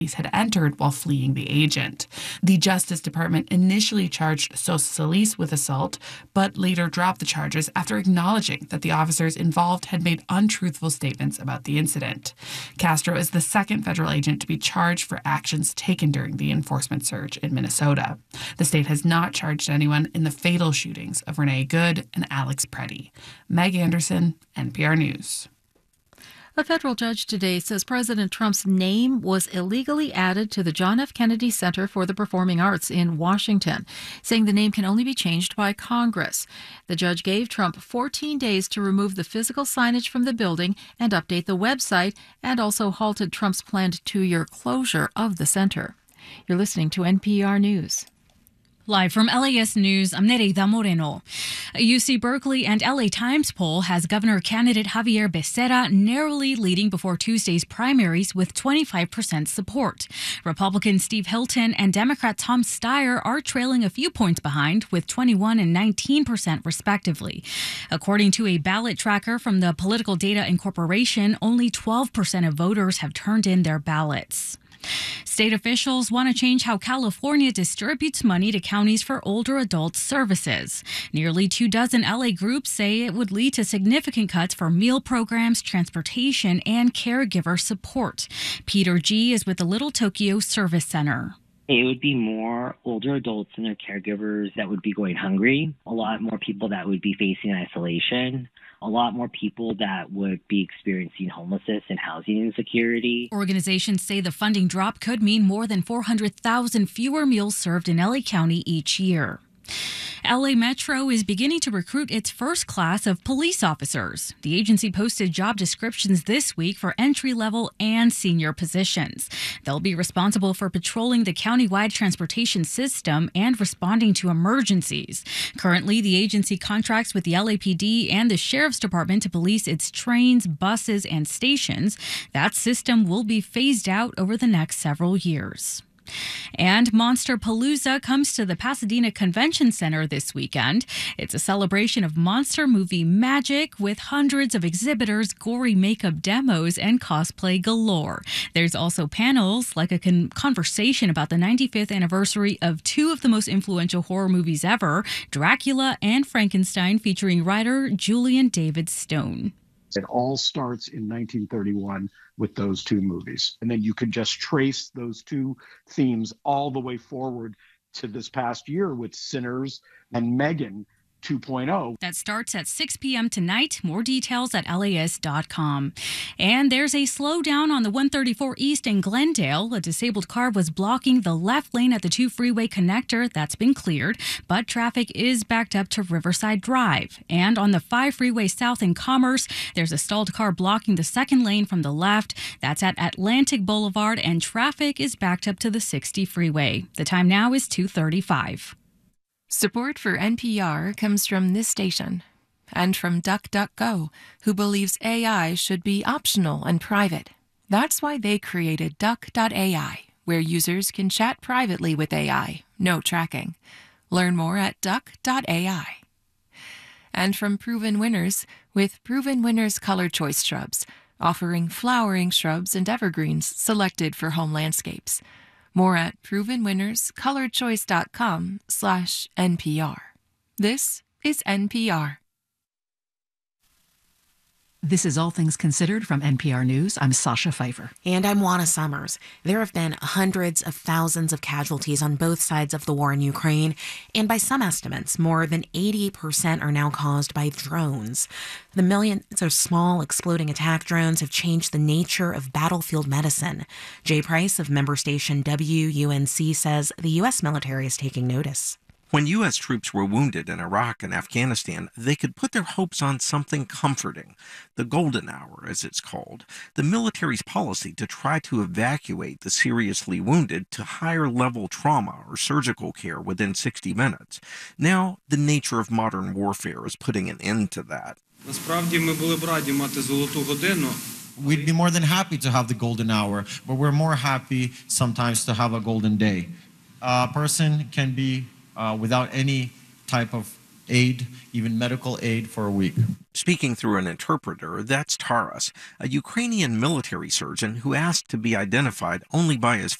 had entered while fleeing the agent. The Justice Department initially charged Solis with assault, but later dropped the charges after acknowledging that the officers involved had made untruthful statements about the incident. Castro is the second federal agent to be charged for actions taken during the enforcement surge in Minnesota. The state has not charged anyone in the fatal shootings of Renee Good and Alex Preddy. Meg Anderson, NPR News. A federal judge today says President Trump's name was illegally added to the John F. Kennedy Center for the Performing Arts in Washington, saying the name can only be changed by Congress. The judge gave Trump 14 days to remove the physical signage from the building and update the website, and also halted Trump's planned 2-year closure of the center. You're listening to NPR News. Live from LAS News, I'm Nereida Moreno. A UC Berkeley and LA Times poll has governor candidate Javier Becerra narrowly leading before Tuesday's primaries with 25% support. Republican Steve Hilton and Democrat Tom Steyer are trailing a few points behind with 21 and 19% respectively. According to a ballot tracker from the Political Data Incorporation, only 12% of voters have turned in their ballots. State officials want to change how California distributes money to counties for older adult services. Nearly 24 LA groups say it would lead to significant cuts for meal programs, transportation, and caregiver support. Peter G. is with the Little Tokyo Service Center. It would be more older adults and their caregivers that would be going hungry, a lot more people that would be facing isolation, a lot more people that would be experiencing homelessness and housing insecurity. Organizations say the funding drop could mean more than 400,000 fewer meals served in LA County each year. LA Metro is beginning to recruit its first class of police officers. The agency posted job descriptions this week for entry-level and senior positions. They'll be responsible for patrolling the countywide transportation system and responding to emergencies. Currently, the agency contracts with the LAPD and the Sheriff's Department to police its trains, buses, and stations. That system will be phased out over the next several years. And Monsterpalooza comes to the Pasadena Convention Center this weekend. It's a celebration of monster movie magic with hundreds of exhibitors, gory makeup demos, and cosplay galore. There's also panels like a conversation about the 95th anniversary of two of the most influential horror movies ever, Dracula and Frankenstein, featuring writer Julian David Stone. It all starts in 1931 with those two movies. And then you can just trace those two themes all the way forward to this past year with Sinners and Megan 2.0. That starts at 6 p.m. tonight. More details at LAS.com. And there's a slowdown on the 134 East in Glendale. A disabled car was blocking the left lane at the 2 freeway connector. That's been cleared, but traffic is backed up to Riverside Drive. And on the 5 freeway south in Commerce, there's a stalled car blocking the second lane from the left. That's at Atlantic Boulevard, and traffic is backed up to the 60 freeway. The time now is 2:35. Support for NPR comes from this station and from DuckDuckGo, who believes AI should be optional and private. That's why they created Duck.ai, where users can chat privately with AI, no tracking. Learn more at Duck.ai. And from Proven Winners, with Proven Winners Color Choice Shrubs, offering flowering shrubs and evergreens selected for home landscapes. More at provenwinnerscolorchoice.com/NPR. This is NPR. This is All Things Considered from NPR News. I'm Sasha Pfeiffer. And I'm Juana Summers. There have been hundreds of thousands of casualties on both sides of the war in Ukraine, and by some estimates, more than 80% are now caused by drones. The millions of small exploding attack drones have changed the nature of battlefield medicine. Jay Price of member station WUNC says the U.S. military is taking notice. When U.S. troops were wounded in Iraq and Afghanistan, they could put their hopes on something comforting, the golden hour, as it's called, the military's policy to try to evacuate the seriously wounded to higher-level trauma or surgical care within 60 minutes. Now, the nature of modern warfare is putting an end to that. We'd be more than happy to have the golden hour, but we're more happy sometimes to have a golden day. A person can be without any type of aid, even medical aid, for a week. Speaking through an interpreter, that's Taras, a Ukrainian military surgeon who asked to be identified only by his